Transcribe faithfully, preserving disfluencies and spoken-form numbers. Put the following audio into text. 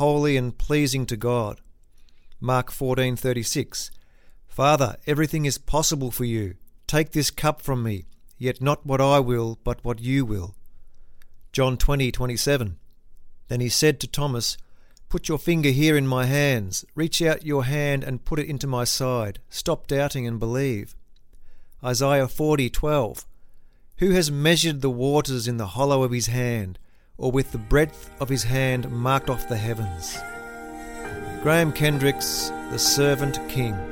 holy and pleasing to God. Mark fourteen thirty-six. Father, everything is possible for you. Take this cup from me, yet not what I will, but what you will. John twenty twenty-seven. Then he said to Thomas, Put your finger here in my hands. Reach out your hand and put it into my side. Stop doubting and believe. Isaiah forty twelve. Who has measured the waters in the hollow of his hand, or with the breadth of his hand marked off the heavens? Graham Kendricks, The Servant King.